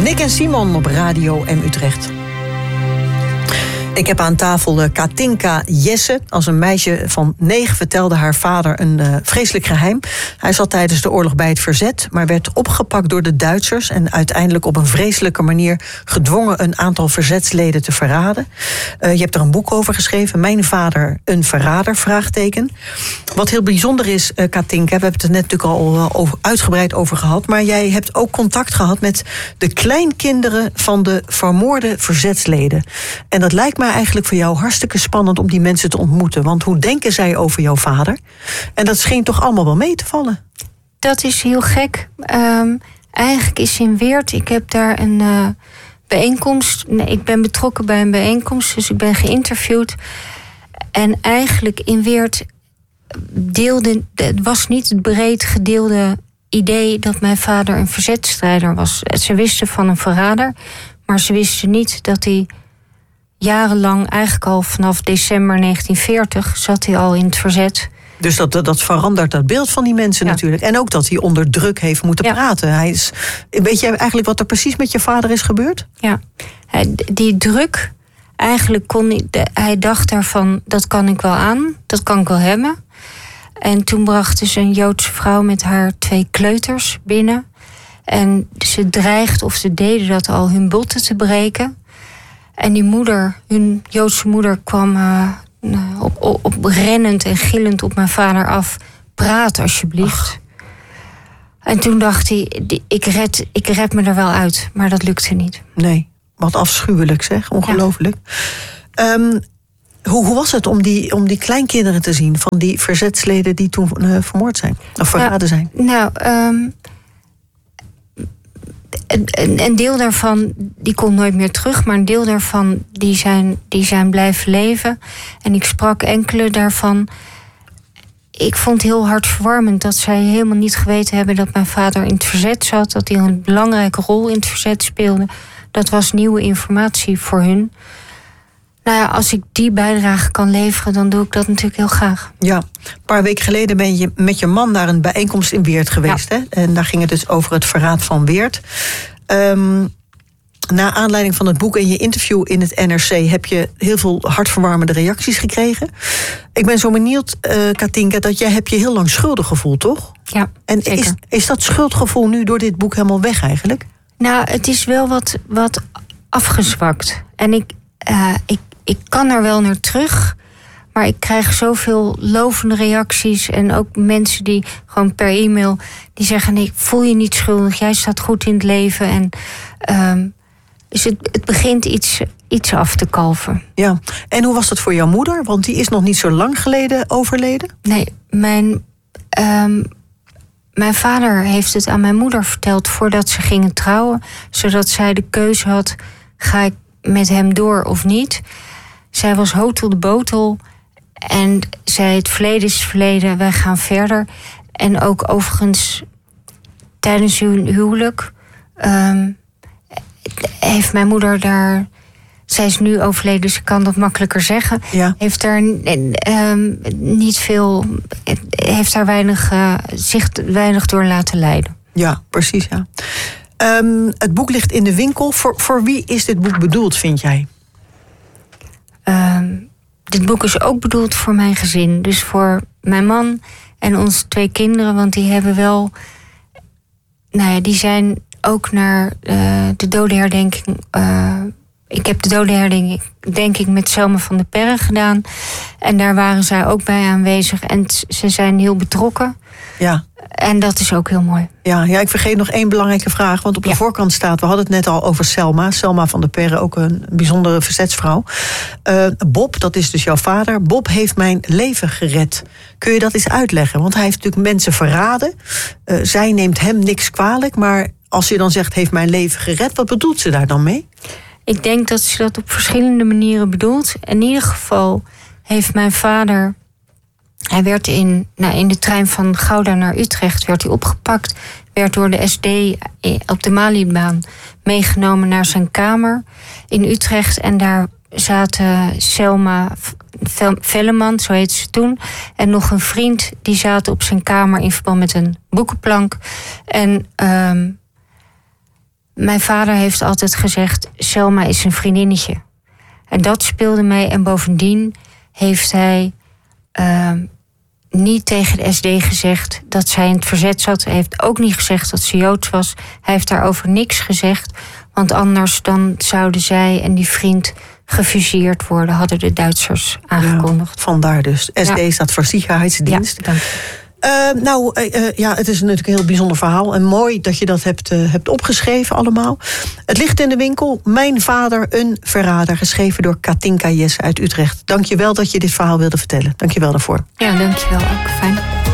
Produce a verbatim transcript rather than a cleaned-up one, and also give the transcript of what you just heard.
Nick en Simon op Radio M Utrecht. Ik heb aan tafel uh, Katinka Jesse. Als een meisje van negen vertelde haar vader een uh, vreselijk geheim. Hij zat tijdens de oorlog bij het verzet, maar werd opgepakt door de Duitsers en uiteindelijk op een vreselijke manier gedwongen een aantal verzetsleden te verraden. Uh, je hebt er een boek over geschreven, Mijn vader, een verrader, vraagteken. Wat heel bijzonder is, uh, Katinka, we hebben het er net natuurlijk al uh, over, uitgebreid over gehad, maar jij hebt ook contact gehad met de kleinkinderen van de vermoorde verzetsleden. En dat lijkt mij eigenlijk voor jou hartstikke spannend om die mensen te ontmoeten. Want hoe denken zij over jouw vader? En dat scheen toch allemaal wel mee te vallen? Dat is heel gek. Um, eigenlijk is in Weert, ik heb daar een uh, bijeenkomst. Nee, ik ben betrokken bij een bijeenkomst, dus ik ben geïnterviewd. En eigenlijk in Weert deelde, het was niet het breed gedeelde idee dat mijn vader een verzetstrijder was. Ze wisten van een verrader, maar ze wisten niet dat hij jarenlang, eigenlijk al vanaf december negentien veertig, zat hij al in het verzet. Dus dat, dat, dat verandert dat beeld van die mensen ja. natuurlijk. En ook dat hij onder druk heeft moeten ja. praten. Hij is, weet je eigenlijk wat er precies met je vader is gebeurd? Ja, hij, die druk, eigenlijk kon hij, hij dacht daarvan, dat kan ik wel aan, dat kan ik wel hebben. En toen brachten ze een Joodse vrouw met haar twee kleuters binnen. En ze dreigde, of ze deden dat al, hun botten te breken. En die moeder, hun Joodse moeder, kwam uh, op, op, op rennend en gillend op mijn vader af. Praat alsjeblieft. Ach. En toen dacht hij, ik red, ik red me er wel uit. Maar dat lukte niet. Nee, wat afschuwelijk zeg, ongelooflijk. Ja. Um, hoe, hoe was het om die, om die kleinkinderen te zien van die verzetsleden die toen uh, vermoord zijn? Of verraden zijn? Nou, um, Een, een deel daarvan die komt nooit meer terug, maar een deel daarvan die zijn, die zijn blijven leven. En ik sprak enkele daarvan. Ik vond het heel hartverwarmend dat zij helemaal niet geweten hebben dat mijn vader in het verzet zat, dat hij een belangrijke rol in het verzet speelde. Dat was nieuwe informatie voor hun. Nou ja, als ik die bijdrage kan leveren, dan doe ik dat natuurlijk heel graag. Ja, een paar weken geleden ben je met je man naar een bijeenkomst in Weert geweest. Ja. Hè? En daar ging het dus over het verraad van Weert. Um, na aanleiding van het boek en je interview in het N R C heb je heel veel hartverwarmende reacties gekregen. Ik ben zo benieuwd, uh, Katinka, dat jij hebt je heel lang schuldig gevoeld, toch? Ja, en zeker. Is, is dat schuldgevoel nu door dit boek helemaal weg eigenlijk? Nou, het is wel wat, wat afgezwakt. En ik, uh, ik Ik kan er wel naar terug, maar ik krijg zoveel lovende reacties. En ook mensen die gewoon per e-mail die zeggen, nee, ik voel je niet schuldig, jij staat goed in het leven. En um, dus het, het begint iets, iets af te kalven. Ja, en hoe was dat voor jouw moeder? Want die is nog niet zo lang geleden overleden. Nee, mijn, um, mijn vader heeft het aan mijn moeder verteld voordat ze gingen trouwen, zodat zij de keuze had, ga ik met hem door of niet. Zij was hotel de botel en zei, het verleden is het verleden, wij gaan verder. En ook overigens tijdens hun huwelijk um, heeft mijn moeder daar, zij is nu overleden, dus ik kan dat makkelijker zeggen, ja. heeft daar um, niet veel, heeft daar weinig, uh, zich weinig door laten leiden. Ja, precies, ja. Um, het boek ligt in de winkel. Voor, voor wie is dit boek bedoeld, vind jij? Um, dit boek is ook bedoeld voor mijn gezin. Dus voor mijn man en onze twee kinderen. Want die hebben wel, nou ja, die zijn ook naar uh, de dodenherdenking. Uh, ik heb de dodenherdenking, denk ik, met Selma van der Perre gedaan. En daar waren zij ook bij aanwezig. En t- ze zijn heel betrokken. Ja. En dat is ook heel mooi. Ja, ja, ik vergeet nog één belangrijke vraag. Want op de ja. voorkant staat, we hadden het net al over Selma. Selma van der Perre, ook een bijzondere verzetsvrouw. Uh, Bob, dat is dus jouw vader. Bob heeft mijn leven gered. Kun je dat eens uitleggen? Want hij heeft natuurlijk mensen verraden. Uh, zij neemt hem niks kwalijk. Maar als je dan zegt, heeft mijn leven gered, wat bedoelt ze daar dan mee? Ik denk dat ze dat op verschillende manieren bedoelt. In ieder geval heeft mijn vader, hij werd in, nou, in de trein van Gouda naar Utrecht werd hij opgepakt. Werd door de S D op de Maliebaan meegenomen naar zijn kamer in Utrecht. En daar zaten Selma Velleman, zo heette ze toen, en nog een vriend, die zaten op zijn kamer in verband met een boekenplank. En um, mijn vader heeft altijd gezegd, Selma is een vriendinnetje. En dat speelde mee. En bovendien heeft hij uh, niet tegen de S D gezegd dat zij in het verzet zat. Hij heeft ook niet gezegd dat ze Joods was. Hij heeft daarover niks gezegd. Want anders dan zouden zij en die vriend gefuseerd worden, hadden de Duitsers aangekondigd. Ja, vandaar dus. S D ja. staat voor Sicherheidsdienst. Ja, dank Uh, nou, uh, uh, ja, het is natuurlijk een heel bijzonder verhaal. En mooi dat je dat hebt, uh, hebt opgeschreven allemaal. Het ligt in de winkel. Mijn vader, een verrader. Geschreven door Katinka Jesse uit Utrecht. Dank je wel dat je dit verhaal wilde vertellen. Dank je wel daarvoor. Ja, dank je wel. Ook fijn.